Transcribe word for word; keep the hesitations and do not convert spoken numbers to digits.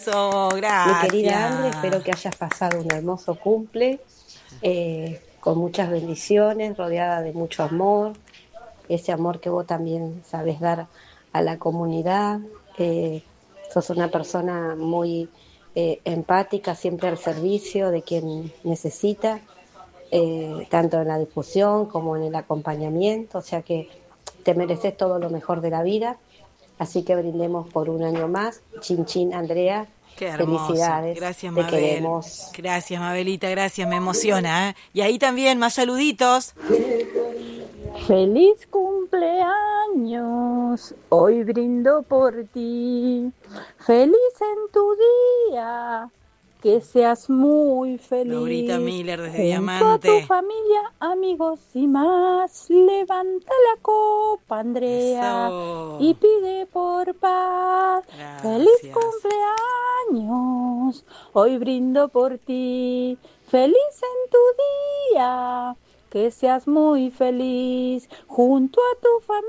Eso, Mi querida Andre, gracias. espero que hayas pasado un hermoso cumple, eh, con muchas bendiciones, rodeada de mucho amor, ese amor que vos también sabes dar a la comunidad. Eh, sos una persona muy eh, empática, siempre al servicio de quien necesita, eh, tanto en la difusión como en el acompañamiento, o sea que te mereces todo lo mejor de la vida. Así que brindemos por un año más. Chin chin, Andrea. Qué hermoso. Felicidades, Gracias, te Mabel. queremos. Gracias, Mabelita, gracias, me emociona, ¿eh? Y ahí también, más saluditos. Feliz cumpleaños, hoy brindo por ti. Feliz en tu día, que seas muy Laurita feliz. Miller desde Junto a tu Diamante. familia, amigos y más, levanta la copa, Andrea, y Eso. pide por paz. Feliz Gracias. cumpleaños, hoy brindo por ti. Feliz en tu día, que seas muy feliz junto a tu familia.